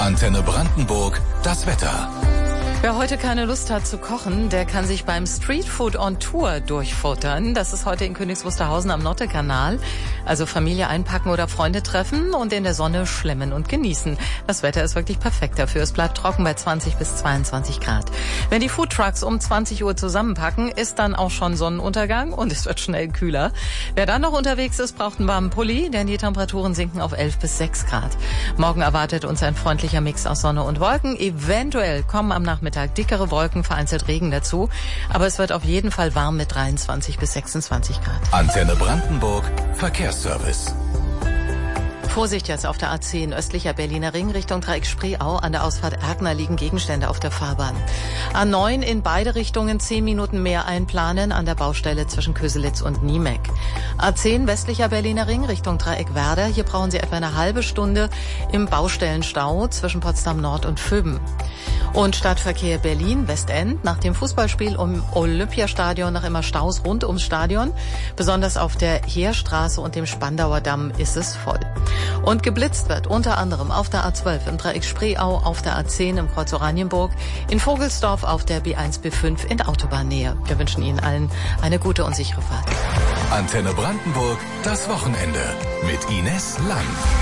Antenne Brandenburg, das Wetter. Wer heute keine Lust hat zu kochen, der kann sich beim Streetfood on Tour durchfuttern. Das ist heute in Königs Wusterhausen am Nottekanal. Also Familie einpacken oder Freunde treffen und in der Sonne schlemmen und genießen. Das Wetter ist wirklich perfekt dafür. Es bleibt trocken bei 20 bis 22 Grad. Wenn die Foodtrucks um 20 Uhr zusammenpacken, ist dann auch schon Sonnenuntergang und es wird schnell kühler. Wer dann noch unterwegs ist, braucht einen warmen Pulli, denn die Temperaturen sinken auf 11 bis 6 Grad. Morgen erwartet uns ein freundlicher Mix aus Sonne und Wolken. Eventuell kommen am Nachmittag dickere Wolken, vereinzelt Regen dazu. Aber es wird auf jeden Fall warm mit 23 bis 26 Grad. Antenne Brandenburg, Verkehrsservice. Vorsicht jetzt auf der A10 östlicher Berliner Ring Richtung Dreieck Spreeau. An der Ausfahrt Erkner liegen Gegenstände auf der Fahrbahn. A9 in beide Richtungen 10 Minuten mehr einplanen an der Baustelle zwischen Köselitz und Niemek. A10 westlicher Berliner Ring Richtung Dreieck Werder. Hier brauchen Sie etwa eine halbe Stunde im Baustellenstau zwischen Potsdam Nord und Vöben. Und Stadtverkehr Berlin Westend. Nach dem Fußballspiel um Olympiastadion noch immer Staus rund ums Stadion. Besonders auf der Heerstraße und dem Spandauer Damm ist es voll. Und geblitzt wird unter anderem auf der A12 im Dreieck Spreeau, auf der A10 im Kreuz Oranienburg, in Vogelsdorf auf der B1 B5 in Autobahnnähe. Wir wünschen Ihnen allen eine gute und sichere Fahrt. Antenne Brandenburg, das Wochenende mit Ines Lang.